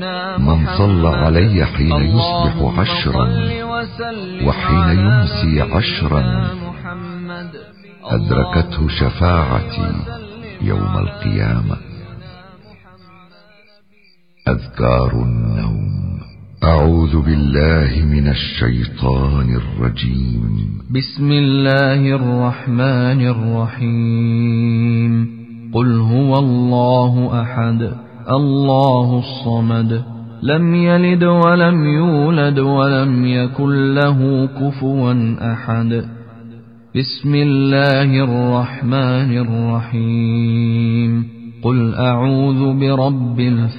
من صلى علي حين يصبح 10 وحين يمسي 10 أدركته شفاعتي يوم القيامة. أذكار النوم. أعوذ بالله من الشيطان الرجيم. بسم الله الرحمن الرحيم. قل هو الله أحد الله الصمد لم يلد ولم يولد ولم يكن له كفوا أحد. بسم الله الرحمن الرحيم. قل أعوذ برب الفلق